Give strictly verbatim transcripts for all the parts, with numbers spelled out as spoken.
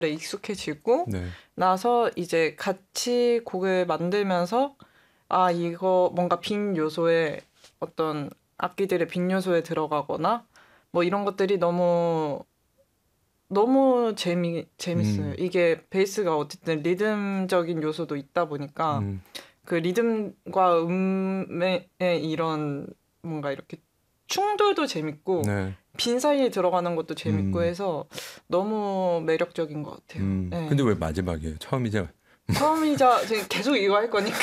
익숙해지고 네. 나서 이제 같이 곡을 만들면서 아 이거 뭔가 빈 요소에 어떤 악기들의 빈 요소에 들어가거나 뭐 이런 것들이 너무 너무 재미 재밌어요. 음. 이게 베이스가 어쨌든 리듬적인 요소도 있다 보니까 음. 그 리듬과 음의 이런 뭔가 이렇게 충돌도 재밌고 네. 빈 사이에 들어가는 것도 재밌고 음. 해서 너무 매력적인 것 같아요. 음. 네. 근데 왜 마지막이에요? 처음이죠? 처음이자 지금 계속 이거 할 거니까.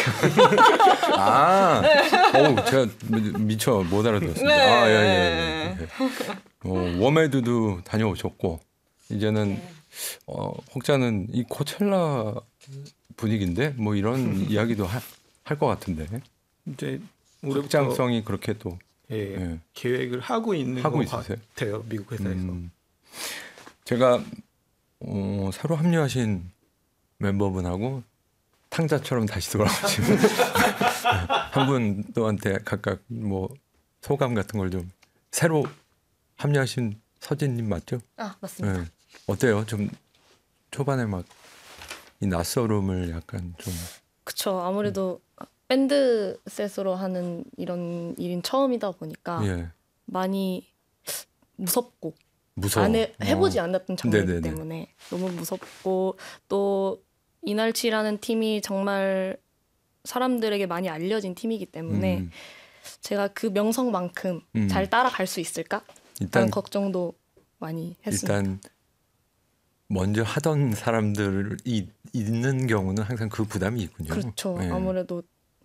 아, 어, 제가 미처 못 알아들었습니다. 네. 아, 예, 예, 예. 어, 웜에드도 다녀오셨고 이제는 네. 어, 혹자는 이 코첼라 분위기인데 뭐 이런 이야기도 할 것 같은데 이제 올해부터 확장성이 그렇게 또 예, 예. 계획을 하고 있는 하고 것 있으세요? 같아요. 미국 회사에서. 음, 제가 어, 새로 합류하신 멤버분하고 탕자처럼 다시 돌아오시면 한 분한테 각각 뭐 소감 같은 걸 좀 새로 합류하신 서진님 맞죠? 아 맞습니다. 네. 어때요? 좀 초반에 막 이 낯설음을 약간 좀 그쵸. 아무래도 밴드 셋으로 하는 이런 일인 처음이다 보니까 예. 많이 무섭고 무서워. 안 해, 해보지 어. 않았던 장르이기 네네네. 때문에 너무 무섭고 또 이날치라는 팀이 정말 사람들에게 많이 알려진 팀이기 때문에 음, 제가 그 명성만큼 음. 잘 따라갈 수 있을까? 일단 라는 걱정도 많이 했습니다. 일단 먼저 하던 사람들이 있는 경우는 항상 그 부담이 있군요. 그렇죠. 예. 아무래도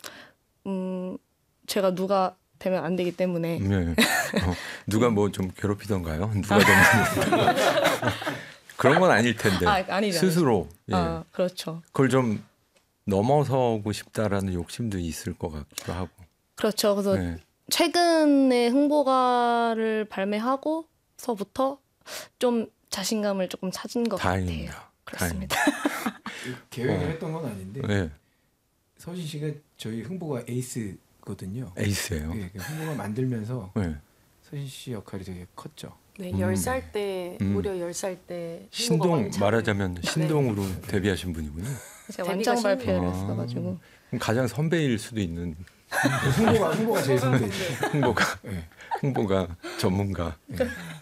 음, 제가 누가 되면 안 되기 때문에 네. 어, 누가 뭐 좀 괴롭히던가요? 누가 좀 그런 건 아닐 텐데 아, 아니죠, 스스로 예. 아, 그렇죠. 그걸 좀 넘어서고 싶다라는 욕심도 있을 것 같기도 하고. 그렇죠. 그래서 네. 최근에 흥보가를 발매하고서부터 좀 자신감을 조금 찾은 것 다행입니다. 같아요. 그렇습니다. 계획을 어. 했던 건 아닌데 네. 서진 씨가 저희 흥보가 에이스거든요. 에이스예요. 예, 그 흥보가 만들면서 네. 서진 씨 역할이 되게 컸죠. 네, 음. 열 살 때 음. 무려 열 살 때 신동 말하자면 신동으로 네. 데뷔하신 분이군요. 제가 데뷔가 완장 발표를 신기하다. 했어가지고 그럼 가장 선배일 수도 있는 흥보가 흥보가 제일 선배죠. 흥보가 네. 흥보가 전문가. 네.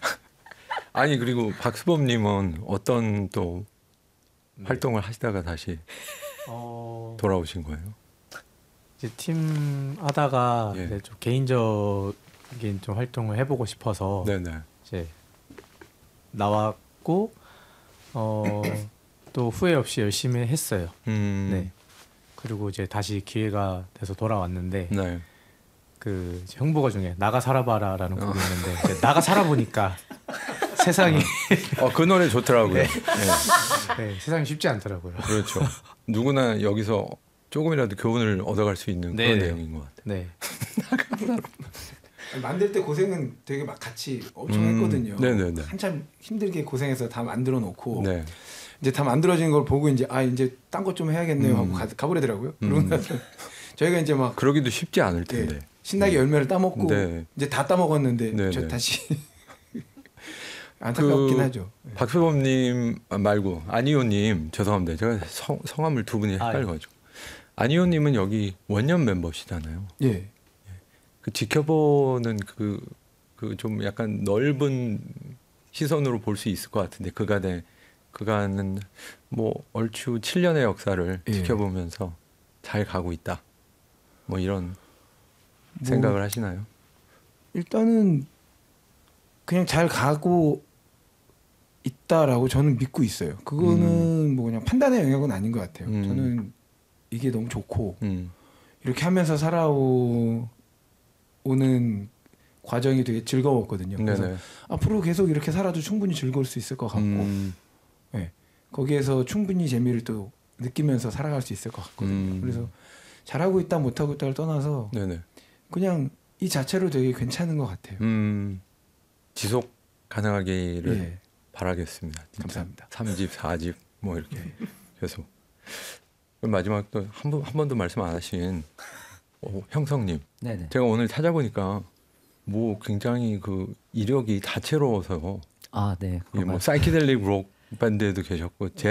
아니 그리고 박수범님은 어떤 또 네. 활동을 하시다가 다시 어, 돌아오신 거예요? 이제 팀 하다가 예. 이제 좀 개인적인 좀 활동을 해보고 싶어서 네네. 이제 나왔고 어, 또 후회 없이 열심히 했어요. 음, 네. 그리고 이제 다시 기회가 돼서 돌아왔는데 네. 그 이제 흥보가 중에 나가 살아봐라라는 곡이 있는데 이제 나가 살아보니까 세상이 어, 그 노래 좋더라고요. 네. 네. 네, 세상이 쉽지 않더라고요. 그렇죠. 누구나 여기서 조금이라도 교훈을 얻어갈 수 있는 그런 네네. 내용인 것 같아요. 네. 만들 때 고생은 되게 막 같이 엄청 음, 했거든요. 네네네. 한참 힘들게 고생해서 다 만들어 놓고 네. 이제 다 만들어진 걸 보고 이제 아 이제 딴 것 좀 해야겠네요 하고 음. 가, 가버리더라고요. 음. 그러고 나서 저희가 이제 막 그러기도 쉽지 않을 예, 텐데. 신나게 네. 열매를 따먹고 네. 이제 다 따먹었는데 네네. 저 다시 안타깝긴 그 하죠. 박수범님 말고 아니오님 죄송합니다. 제가 성, 성함을 두 분이 헷갈려가지고. 아니오님은 여기 원년 멤버시잖아요. 예. 그 지켜보는 그 그 좀 약간 넓은 시선으로 볼 수 있을 것 같은데 그간의 그간은 뭐 얼추 칠 년의 역사를 예. 지켜보면서 잘 가고 있다. 뭐 이런 뭐 생각을 하시나요? 일단은 그냥 잘 가고 있다라고 저는 믿고 있어요. 그거는 뭐 그냥 판단의 영역은 아닌 것 같아요. 음. 저는 이게 너무 좋고 음. 이렇게 하면서 살아오는 과정이 되게 즐거웠거든요. 그래서 네네. 앞으로 계속 이렇게 살아도 충분히 즐거울 수 있을 것 같고 음. 네. 거기에서 충분히 재미를 또 느끼면서 살아갈 수 있을 것 같거든요. 음. 그래서 잘하고 있다 못하고 있다를 떠나서 네네. 그냥 이 자체로 되게 괜찮은 것 같아요. 음. 지속 가능하기를 예. 바라겠습니다. 진짜. 감사합니다. 삼 집, 사 집 뭐 이렇게 계속. 그럼 마지막 또 한 번 한 번도 말씀 안 하신 어, 형성님. 네네. 제가 오늘 찾아보니까 뭐 굉장히 그 이력이 다채로워서 아, 네. 이게 뭐 그런가요? 사이키델릭 록 밴드에도 계셨고